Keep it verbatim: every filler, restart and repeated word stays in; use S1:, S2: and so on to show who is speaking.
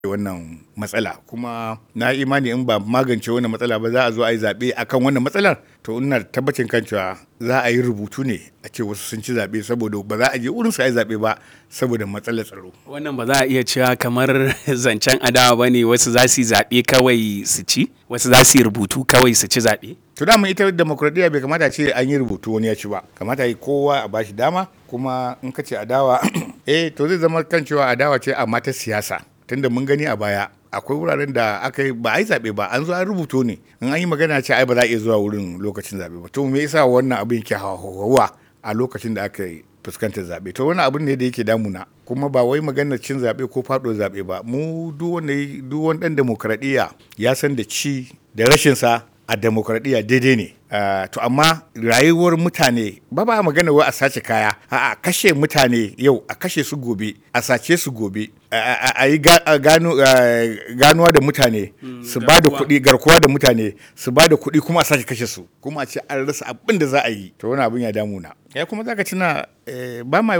S1: wannan matsala, kuma na imani in ba magance wannan matsala ba za a zo a yi zaɓe akan wannan matsalar, to ina tabbacin kan cewa za a yi rubutu ne a ce wasu sun ci zaɓe saboda ba za a je wurin su a yi zaɓe ba saboda matsalar tsaro.
S2: Wannan ba za a iya cewa kamar zancen adawa ba ne, wasu za su yi zaɓe kawai su ci, wasu za su yi rubutu kawai su ci zaɓe.
S1: To dama ita demokradiyya bai kamata ce an yi rubutu wani ya ci ba, kamata yi kowa a bashi dama, kuma in ka ce adawa eh to zai zama kan cewa adawa ce amma ta siyasa, tunda mun gani a baya akwai wuraren da aka yi ba a yi zaɓe ba, an zo an rubuto ne, in an yi magana ce ai ba za a iya zuwa wurin lokacin zaɓe ba. To me yasa wannan abin ke hawa a lokacin da aka yi fuskantar zaɓe? To wani abin ne da yake damuna, kuma ba wai maganar cin zaɓe ko faɗo zaɓe ba. Mu duk wanda duk wani ɗan demokradiyya ya san da ci da rashin sa a demokradiyya daidai ne. Uh, to amma rayuwar mutane ba ba magana wai a sace kaya, a kashe mutane yau, a kashe su gobe, a sace su gobe, a yi ganuwa da mutane su ba da kuɗi, garkuwa da mutane su ba da kuɗi kuma a sake kashe su, kuma a ce an rasa abin da za a yi. To wani abin ya damuna. Ya kuma zaka tuna ba ma